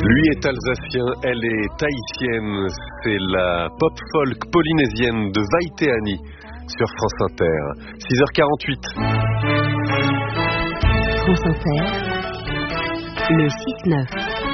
Lui est alsacien, elle est tahitienne. C'est la pop folk polynésienne de Vaiteani sur France Inter. 6h48. France Inter, le 6-9.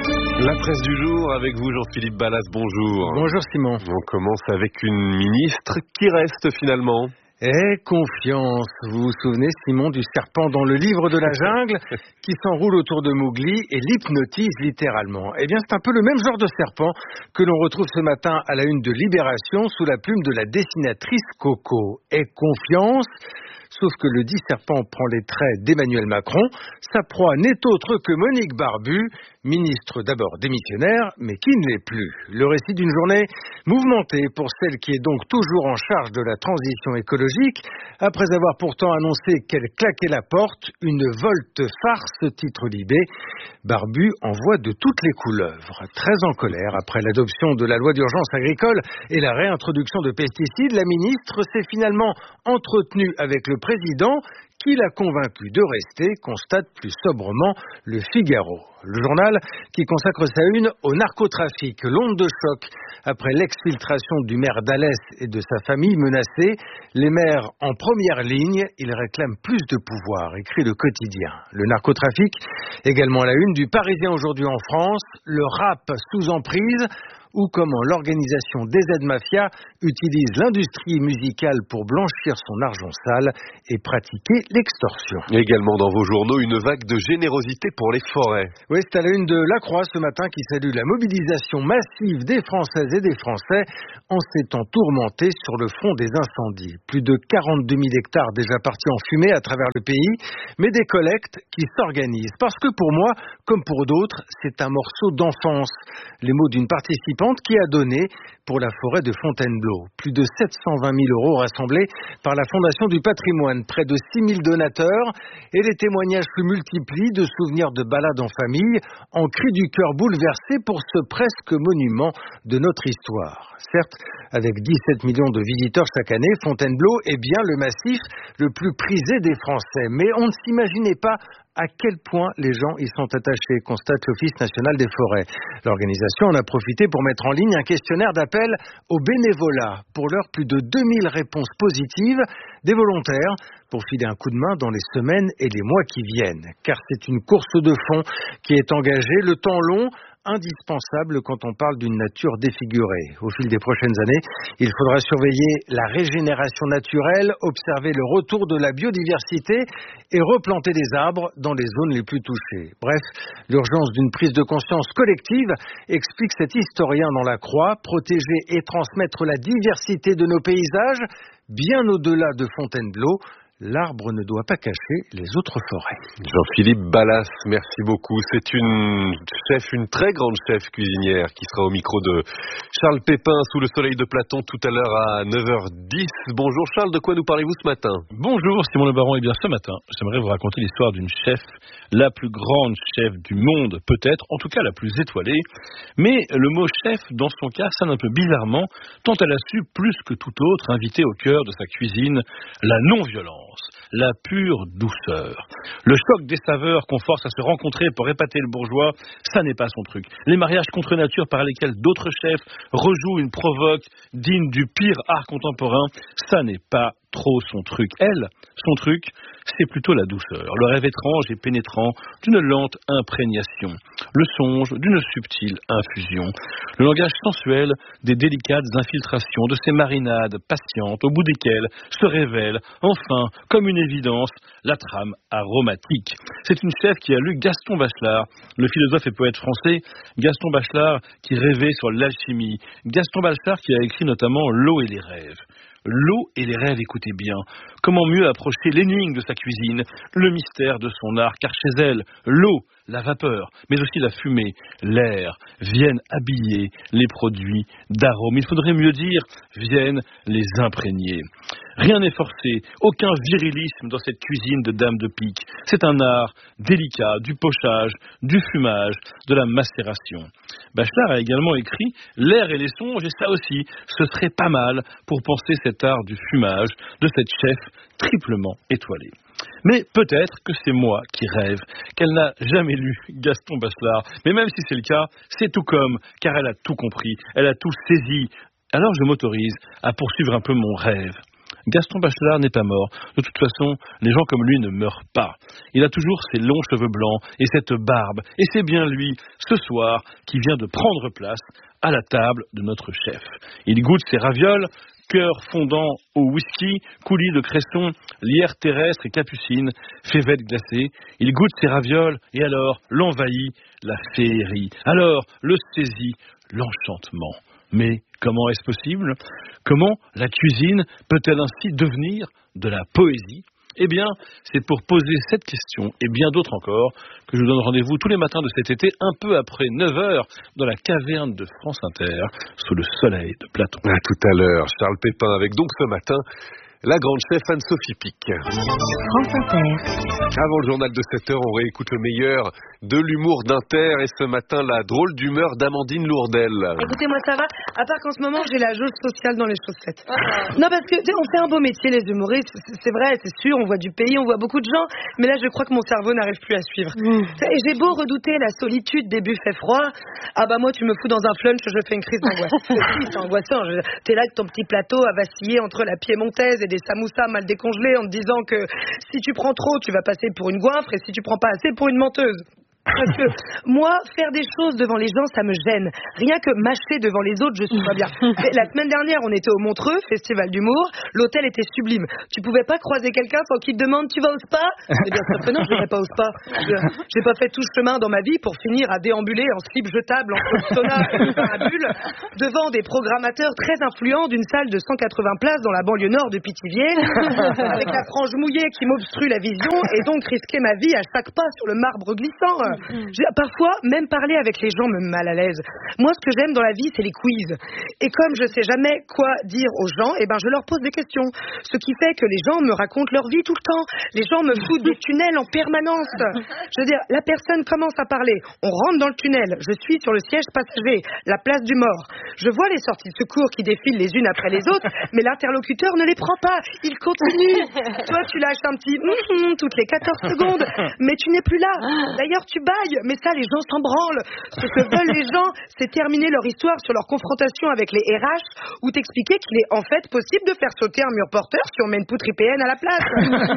La presse du jour avec vous, Jean-Philippe Ballas, bonjour. Bonjour Simon. On commence avec une ministre qui reste finalement. Confiance. Vous vous souvenez, Simon, du serpent dans le livre de la jungle qui s'enroule autour de Mowgli et l'hypnotise littéralement. Eh bien, c'est un peu le même genre de serpent que l'on retrouve ce matin à la une de Libération sous la plume de la dessinatrice Coco. Confiance. Sauf que le dit serpent prend les traits d'Emmanuel Macron. Sa proie n'est autre que Monique Barbu, ministre d'abord démissionnaire, mais qui ne l'est plus. Le récit d'une journée mouvementée pour celle qui est donc toujours en charge de la transition écologique, après avoir pourtant annoncé qu'elle claquait la porte, une volte-farce, titre Libé. Barbu envoie de toutes les couleuvres. Très en colère, après l'adoption de la loi d'urgence agricole et la réintroduction de pesticides, la ministre s'est finalement entretenue avec le président qui l'a convaincu de rester, constate plus sobrement le Figaro. Le journal qui consacre sa une au narcotrafic, l'onde de choc. Après l'exfiltration du maire d'Alès et de sa famille menacée, les maires en première ligne, ils réclament plus de pouvoir, écrit le quotidien. Le narcotrafic, également à la une du Parisien aujourd'hui en France, le rap sous emprise, ou comment l'organisation des aides-mafias utilise l'industrie musicale pour blanchir son argent sale et pratiquer l'extorsion. Également dans vos journaux, une vague de générosité pour les forêts. Oui, c'est à la une de La Croix ce matin qui salue la mobilisation massive des Françaises et des Français en ces temps tourmentés sur le front des incendies. Plus de 42 000 hectares déjà partis en fumée à travers le pays, mais des collectes qui s'organisent. Parce que pour moi, comme pour d'autres, c'est un morceau d'enfance. Les mots d'une participante qui a donné pour la forêt de Fontainebleau. Plus de 720 000 € rassemblés par la Fondation du patrimoine, près de 6 000 donateurs et les témoignages se multiplient de souvenirs de balades en famille, en cris du cœur bouleversés pour ce presque monument de notre histoire. Certes, avec 17 millions de visiteurs chaque année, Fontainebleau est bien le massif le plus prisé des Français. Mais on ne s'imaginait pas à quel point les gens y sont attachés, constate l'Office national des forêts. L'organisation en a profité pour mettre en ligne un questionnaire d'appel au bénévolat. Pour l'heure, plus de 2000 réponses positives, des volontaires pour filer un coup de main dans les semaines et les mois qui viennent. Car c'est une course de fond qui est engagée, le temps long, indispensable quand on parle d'une nature défigurée. Au fil des prochaines années, il faudra surveiller la régénération naturelle, observer le retour de la biodiversité et replanter des arbres dans les zones les plus touchées. Bref, l'urgence d'une prise de conscience collective explique cet historien dans La Croix, protéger et transmettre la diversité de nos paysages, bien au-delà de Fontainebleau. L'arbre ne doit pas cacher les autres forêts. Jean-Philippe Ballas, merci beaucoup. C'est une très grande chef cuisinière qui sera au micro de Charles Pépin sous le soleil de Platon tout à l'heure à 9h10. Bonjour Charles, de quoi nous parlez-vous ce matin ? Bonjour Simon Le Baron, et bien ce matin, j'aimerais vous raconter l'histoire d'une chef, la plus grande chef du monde peut-être, en tout cas la plus étoilée. Mais le mot chef, dans son cas, sonne un peu bizarrement, tant elle a su, plus que tout autre, inviter au cœur de sa cuisine la non-violence. La pure douceur. Le choc des saveurs qu'on force à se rencontrer pour épater le bourgeois, ça n'est pas son truc. Les mariages contre nature par lesquels d'autres chefs rejouent une provoque digne du pire art contemporain, ça n'est pas trop son truc. Elle, son truc, c'est plutôt la douceur, le rêve étrange et pénétrant d'une lente imprégnation, le songe d'une subtile infusion, le langage sensuel des délicates infiltrations, de ces marinades patientes au bout desquelles se révèle, enfin, comme une évidence, la trame aromatique. C'est une chef qui a lu Gaston Bachelard, le philosophe et poète français, Gaston Bachelard qui rêvait sur l'alchimie, Gaston Bachelard qui a écrit notamment L'eau et les rêves. L'eau et les rêves, écoutez bien. Comment mieux approcher l'énigme de sa cuisine, le mystère de son art, car chez elle, l'eau, la vapeur, mais aussi la fumée, l'air, viennent habiller les produits d'arôme. Il faudrait mieux dire, viennent les imprégner. Rien n'est forcé, aucun virilisme dans cette cuisine de dame de pique. C'est un art délicat, du pochage, du fumage, de la macération. Bachelard a également écrit L'air et les songes, et ça aussi, ce serait pas mal pour penser cet art du fumage, de cette chef triplement étoilée. Mais peut-être que c'est moi qui rêve, qu'elle n'a jamais lu Gaston Bachelard. Mais même si c'est le cas, c'est tout comme, car elle a tout compris, elle a tout saisi. Alors je m'autorise à poursuivre un peu mon rêve. Gaston Bachelard n'est pas mort. De toute façon, les gens comme lui ne meurent pas. Il a toujours ses longs cheveux blancs et cette barbe. Et c'est bien lui, ce soir, qui vient de prendre place à la table de notre chef. Il goûte ses ravioles, cœur fondant au whisky, coulis de cresson, lierre terrestre et capucine, févette glacée. Il goûte ses ravioles et alors l'envahit la féerie. Alors le saisit l'enchantement. Mais comment est-ce possible ? Comment la cuisine peut-elle ainsi devenir de la poésie ? Eh bien, c'est pour poser cette question et bien d'autres encore que je vous donne rendez-vous tous les matins de cet été, un peu après 9h, dans la caverne de France Inter, sous le soleil de Platon. À tout à l'heure, Charles Pépin, avec donc ce matin la grande chef Anne-Sophie Pic. France Inter. Avant le journal de 7h, on réécoute le meilleur de l'humour d'Inter et ce matin, la drôle d'humeur d'Amandine Lourdel. Écoutez, moi ça va, à part qu'en ce moment, j'ai la jauge sociale dans les chaussettes. Non, parce que on fait un beau métier, les humoristes, c'est vrai, c'est sûr, on voit du pays, on voit beaucoup de gens, mais là, je crois que mon cerveau n'arrive plus à suivre. Et j'ai beau redouter la solitude des buffets froids, ah bah moi, tu me fous dans un flunch, je fais une crise d'angoisse. C'est angoissant, t'es là avec ton petit plateau à vaciller entre la piémontaise et des samoussas mal décongelés en te disant que si tu prends trop, tu vas passer pour une goinfre et si tu prends pas assez, pour une menteuse. Parce que moi, faire des choses devant les gens, ça me gêne. Rien que mâcher devant les autres, je suis pas bien. La semaine dernière, on était au Montreux, festival d'humour. L'hôtel était sublime. Tu pouvais pas croiser quelqu'un sans qu'il te demande tu vas au spa ? Eh bien sûr que non, je n'irai pas au spa. J'ai pas fait tout ce chemin dans ma vie pour finir à déambuler en slip jetable, en sauna et parabule devant des programmateurs très influents d'une salle de 180 places dans la banlieue nord de Pithiviers, avec la frange mouillée qui m'obstrue la vision et donc risquer ma vie à chaque pas sur le marbre glissant. Parfois, même parler avec les gens me met mal à l'aise. Moi, ce que j'aime dans la vie, c'est les quiz. Et comme je sais jamais quoi dire aux gens, eh ben, je leur pose des questions. Ce qui fait que les gens me racontent leur vie tout le temps. Les gens me foutent des tunnels en permanence. Je veux dire, la personne commence à parler. On rentre dans le tunnel. Je suis sur le siège passager, la place du mort. Je vois les sorties de secours qui défilent les unes après les autres, mais l'interlocuteur ne les prend pas. Il continue. Toi, tu lâches un petit toutes les 14 secondes, mais tu n'es plus là. D'ailleurs, tu bailles, mais ça, les gens s'en branlent. Ce que veulent les gens, c'est terminer leur histoire sur leur confrontation avec les RH ou t'expliquer qu'il est en fait possible de faire sauter un mur porteur si on met une poutre IPN à la place.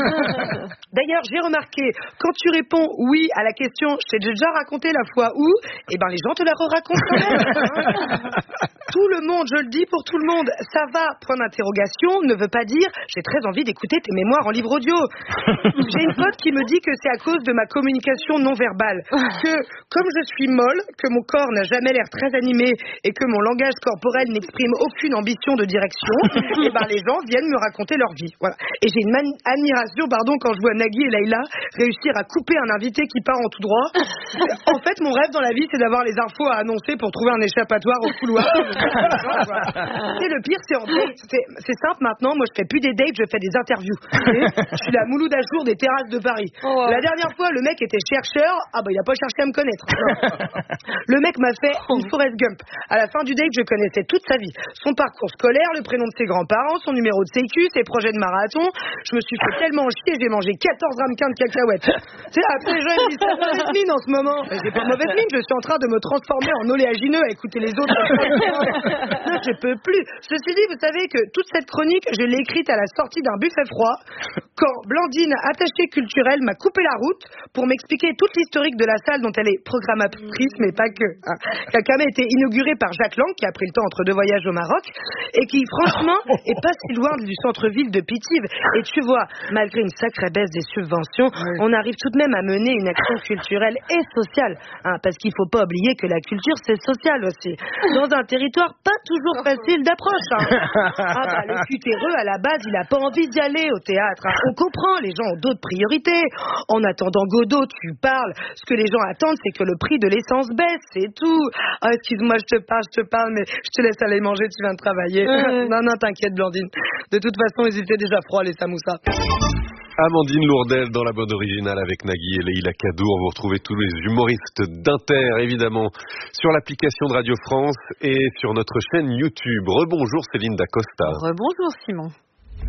D'ailleurs, j'ai remarqué, quand tu réponds oui à la question « je t'ai déjà raconté la fois où », eh ben les gens te la racontent quand même. Tout le monde, je le dis pour tout le monde, ça va, point d'interrogation, ne veut pas dire « j'ai très envie d'écouter tes mémoires en livre audio ». J'ai une pote qui me dit que c'est à cause de ma communication non verbale. Que comme je suis molle, que mon corps n'a jamais l'air très animé et que mon langage corporel n'exprime aucune ambition de direction, et ben les gens viennent me raconter leur vie. Voilà. Et j'ai une admiration, quand je vois Nagui et Leïla réussir à couper un invité qui part en tout droit. En fait, mon rêve dans la vie, c'est d'avoir les infos à annoncer pour trouver un échappatoire au couloir. Et le pire, c'est simple maintenant. Moi, je fais plus des dates, je fais des interviews. Je suis la Mouloud à jour des terrasses de Paris. La dernière fois, le mec était chercheur. Ah bah il a pas cherché à me connaître. Le mec m'a fait une Forrest Gump. À la fin du date, je connaissais toute sa vie. Son parcours scolaire, le prénom de ses grands-parents, son numéro de sécu, ses projets de marathon. Je me suis fait tellement chier, j'ai mangé 14 ramequins de cacahuètes. Tu sais, après les gens ils me disent, t'as mauvaise mine en ce moment. Mais j'ai pas mauvaise mine, je suis en train de me transformer en oléagineux à écouter les autres. Non, je peux plus. Ceci dit, vous savez que toute cette chronique, je l'ai écrite à la sortie d'un buffet froid, quand Blandine, attachée culturelle, m'a coupé la route pour m'expliquer toute l'historique de la salle dont elle est programmatrice, mais pas que. Qui a quand même été inaugurée par Jacques Lang, qui a pris le temps entre 2 voyages au Maroc, et qui, franchement, est pas si loin du centre-ville de Pithiv. Et tu vois, malgré une sacrée baisse des subventions, on arrive tout de même à mener une action culturelle et sociale. Parce qu'il faut pas oublier que la culture, c'est social aussi. Dans un territoire pas toujours facile d'approche. Le cutéreux, à la base, il a pas envie d'y aller au théâtre. On comprend, les gens ont d'autres priorités. En attendant Godot, tu parles. Ce que les gens attendent, c'est que le prix de l'essence baisse, c'est tout. Excuse-moi, je te parle, mais je te laisse aller manger, tu viens de travailler. Non, t'inquiète, Blandine. De toute façon, ils étaient déjà froids, les samoussas. Amandine Lourdel dans la bande originale avec Nagui et Leïla Kadour. Vous retrouvez tous les humoristes d'Inter, évidemment, sur l'application de Radio France et sur notre chaîne YouTube. Rebonjour Céline Dacosta. Rebonjour Simon.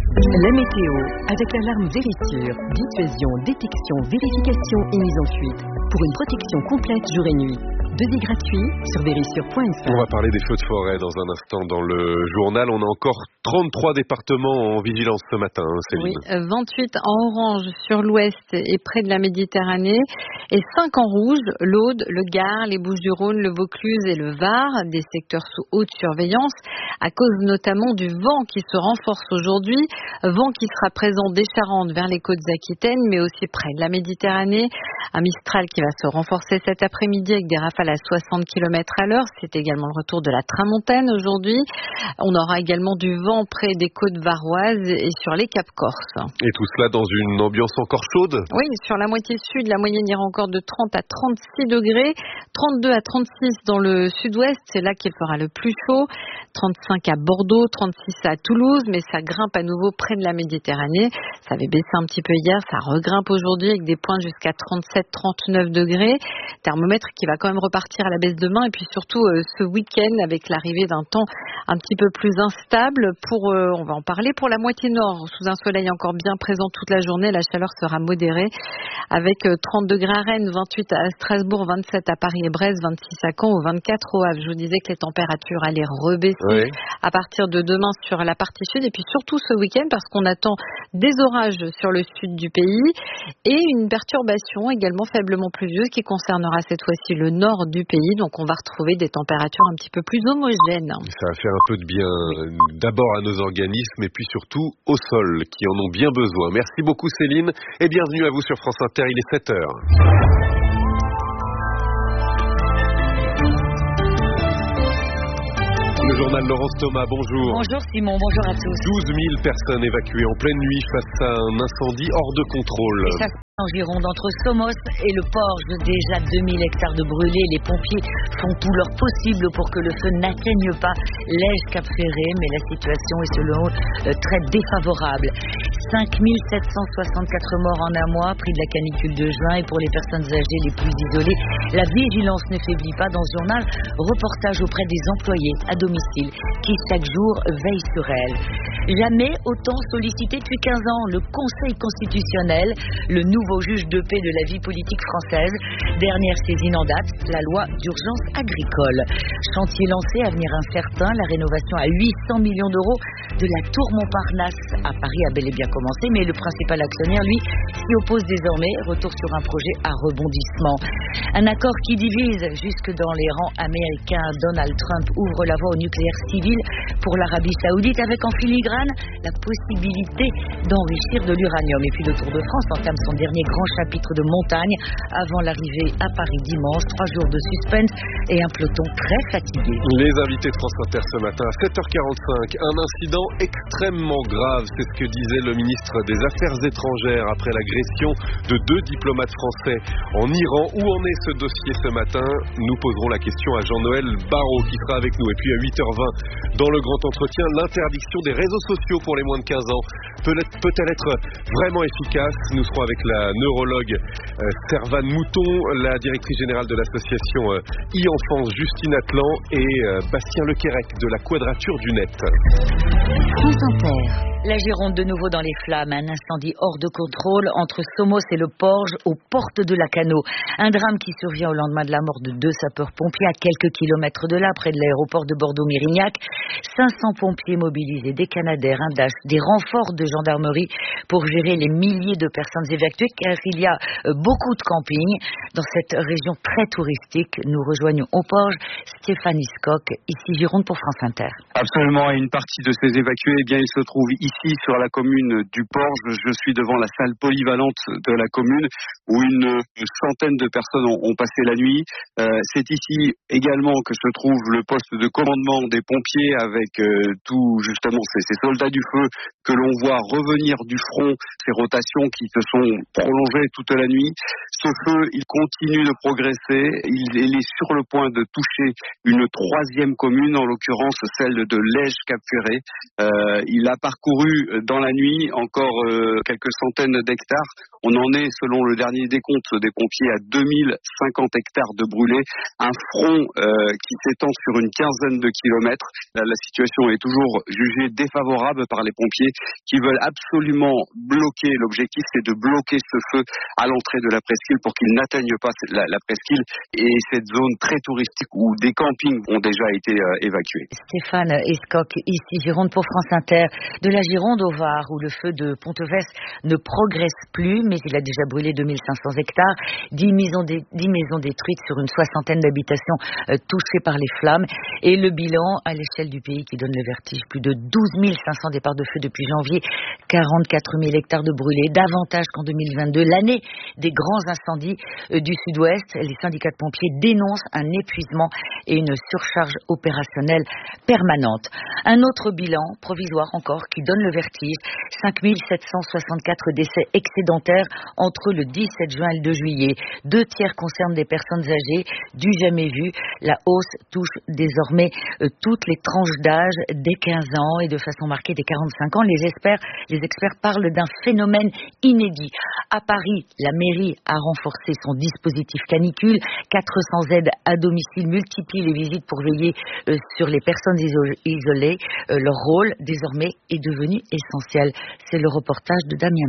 La météo, avec l'alarme Vérissure, dissuasion, détection, vérification et mise en fuite. Pour une protection complète jour et nuit. Devis gratuit sur vérissure.fr. On va parler des feux de forêt dans un instant dans le journal. On a encore 33 départements en vigilance ce matin, Céline. Oui, 28 en orange sur l'ouest et près de la Méditerranée et 5 en rouge, l'Aude, le Gard, les Bouches-du-Rhône, le Vaucluse et le Var, des secteurs sous haute surveillance à cause notamment du vent qui se renforce aujourd'hui, vent qui sera présent des Charentes vers les côtes aquitaines mais aussi près de la Méditerranée, un Mistral qui va se renforcer cet après-midi avec des rafales à 60 km à l'heure, c'est également le retour de la tramontaine aujourd'hui. On aura également du vent près des côtes varoises et sur les Caps Corse. Et tout cela dans une ambiance encore chaude? Oui, sur la moitié sud, la moyenne ira encore de 30 à 36 degrés, 32 à 36 dans le sud-ouest, c'est là qu'il fera le plus chaud, 35 à Bordeaux, 36 à Toulouse, mais ça grimpe à nouveau près de la Méditerranée. Ça avait baissé un petit peu hier, ça regrimpe aujourd'hui avec des pointes jusqu'à 37-39 degrés. Thermomètre qui va quand même repartir à la baisse demain et puis surtout ce week-end avec l'arrivée d'un temps un petit peu plus instable on va en parler pour la moitié nord, sous un soleil encore bien présent toute la journée, la chaleur sera modérée avec 30 degrés à Rennes, 28 à Strasbourg, 27 à Paris et Brest, 26 à Caen ou 24 au Havre. Je vous disais que les températures allaient rebaisser à partir de demain sur la partie sud et puis surtout ce week-end parce qu'on attend des orages sur le sud du pays et une perturbation également faiblement pluvieuse qui concernera cette fois-ci le nord du pays, donc on va retrouver des températures un petit peu plus homogènes. Ça va faire un peu de bien d'abord à nos organismes et puis surtout au sol qui en ont bien besoin. Merci beaucoup Céline et bienvenue à vous sur France Inter, il est 7h. Le journal Laurence Thomas, bonjour. Bonjour Simon, bonjour à tous. 12 000 personnes évacuées en pleine nuit face à un incendie hors de contrôle. Et ça, en Gironde, entre Somos et le Porge, déjà 2000 hectares de brûlés. Les pompiers font tout leur possible pour que le feu n'atteigne pas l'Ège Cap Ferré, mais la situation est selon eux très défavorable. 5 764 morts en un mois, prix de la canicule de juin, et pour les personnes âgées les plus isolées, la vigilance ne faiblit pas. Dans ce journal, reportage auprès des employés à domicile qui chaque jour veillent sur elles. Jamais autant sollicité depuis 15 ans, le Conseil constitutionnel, le nouveau juge de paix de la vie politique française. Dernière saisine en date, la loi d'urgence agricole. Chantier lancé, avenir incertain, la rénovation à 800 millions d'euros de la tour Montparnasse à Paris a bel et bien commencé, mais le principal actionnaire, lui, s'y oppose désormais. Retour sur un projet à rebondissement. Un accord qui divise jusque dans les rangs américains. Donald Trump ouvre la voie au nucléaire civil pour l'Arabie Saoudite avec en filigrane la possibilité d'enrichir de l'uranium. Et puis le Tour de France entame son dernier grand chapitre de montagne avant l'arrivée à Paris dimanche. 3 jours de suspense et un peloton très fatigué. Les invités de France Inter ce matin à 7h45. Un incident extrêmement grave, c'est ce que disait le ministre des Affaires étrangères après l'agression de 2 diplomates français en Iran. Où en est ce dossier ce matin? Nous poserons la question à Jean-Noël Barrot qui sera avec nous. Et puis à 8h20 dans le grand entretien, l'interdiction des réseaux sociaux pour les moins de 15 ans peut-elle être vraiment efficace? Nous serons avec la neurologue Servane Mouton, la directrice générale de l'association e-Enfance Justine Atlan et Bastien Lequérec de la Quadrature du Net. France Inter. La Gironde de nouveau dans les flammes, un incendie hors de contrôle entre Somos et le Porge aux portes de Lacanau. Un drame qui survient au lendemain de la mort de 2 sapeurs-pompiers à quelques kilomètres de là, près de l'aéroport de Bordeaux-Mérignac. 500 pompiers mobilisés, des Canadair, un DASH, des renforts de gendarmerie pour gérer les milliers de personnes évacuées car il y a beaucoup de campings dans cette région très touristique. Nous rejoignons au Porge Stéphanie Scocq, ici Gironde pour France Inter. Absolument, et une partie de ces évacués, eh bien, ils se trouvent ici sur la commune du Porge. Je suis devant la salle polyvalente de la commune où une centaine de personnes ont passé la nuit. C'est ici également que se trouve le poste de commandement des pompiers avec tout justement ces soldats du feu que l'on voit revenir du front, ces rotations qui se sont prolongées toute la nuit. Ce feu, il continue de progresser, il est sur le point de toucher une troisième commune, en l'occurrence celle de Lège-Cap-Ferré. Il a parcouru dans la nuit encore quelques centaines d'hectares. On en est, selon le dernier décompte des pompiers, à 2050 hectares de brûlés. Un front qui s'étend sur une quinzaine de kilomètres. La situation est toujours jugée défavorable par les pompiers qui veulent absolument bloquer. L'objectif, c'est de bloquer ce feu à l'entrée de la presqu'île pour qu'il n'atteigne pas la presqu'île et cette zone très touristique où des campings ont déjà été évacués. Stéphane Escoc, ici Gironde pour France Inter. De la Gironde au Var, où le feu de Ponteves ne progresse plus, mais il a déjà brûlé 2500 hectares, 10 maisons détruites sur une soixantaine d'habitations touchées par les flammes, et le bilan à l'échelle du pays qui donne le vertige, plus de 12 500 départs de feu depuis janvier, 44 000 hectares de brûlés, davantage qu'en 2022, l'année des grands incendies du sud-ouest. Les syndicats de pompiers dénoncent un épuisement et une surcharge opérationnelle permanente. Un autre bilan, provisoire encore, qui donne le vertige, 5 764 décès excédentaires entre le 17 juin et le 2 juillet. 2 tiers concernent des personnes âgées, du jamais vu. La hausse touche désormais toutes les tranches d'âge des 15 ans et de façon marquée des 45 ans. Les experts parlent d'un phénomène inédit. À Paris, la mairie a renforcé son dispositif canicule. 400 aides à domicile multiplient les visites pour veiller sur les personnes isolées. Leur rôle, désormais, est devenu essentiel. C'est le reportage de Damien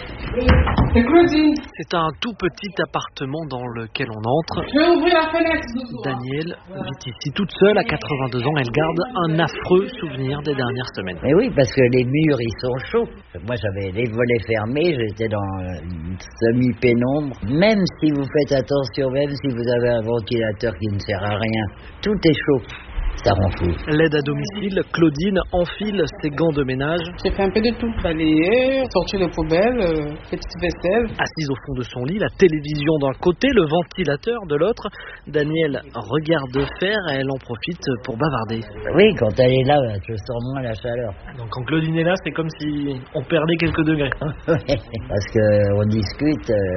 Metz. C'est un tout petit appartement dans lequel on entre. Je vais ouvrir la fenêtre. Danielle vit ici toute seule, à 82 ans. Elle garde un affreux souvenir des dernières semaines. Mais oui, parce que les murs, ils sont chauds. Moi, j'avais les volets fermés, j'étais dans une semi-pénombre. Même si vous faites attention, même si vous avez un ventilateur qui ne sert à rien, tout est chaud. Ça rend fou. L'aide à domicile, Claudine enfile ses gants de ménage. J'ai fait un peu de tout. Balayer, sortir les poubelles, petite vaisselle. Assise au fond de son lit, la télévision d'un côté, le ventilateur de l'autre. Danielle regarde faire et elle en profite pour bavarder. Oui, quand elle est là, je sens moins la chaleur. Donc quand Claudine est là, c'est comme si on perdait quelques degrés. Parce qu'on discute...